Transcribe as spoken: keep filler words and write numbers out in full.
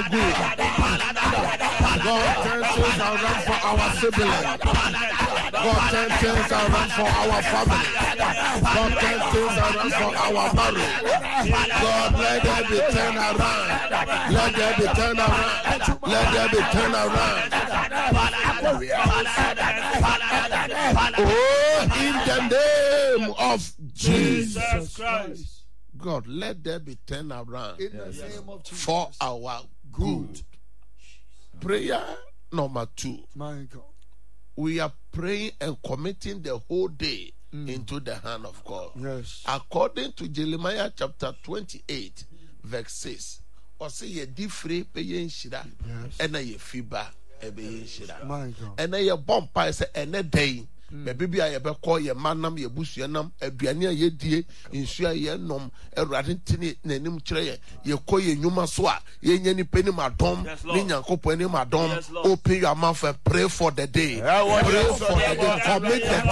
good. God, turn things around for our siblings. God, turn things around for our family. God, turn things around for our marriage. God, let there be turn around. Let there be turn around. Let there be turn around. Oh, in the name of Jesus Christ. God, let there be turn around in the name of Jesus for our good. Prayer number two. My God. We are praying and committing the whole day mm. into the hand of God. Yes. According to Jeremiah chapter twenty-eight, verse six. Or say ye different payin shida and a fiba a payin shida. My God. And a bomb pie say and a day. Baby, I ever call your manam, your busianam, a biania ye die, in Sia ye nom, a radintini, Nenim Tre, ye call ye Numa Swa, ye any penny madom, Nina Copeni madom, open your mouth and pray for the day. Pray for the day, commit the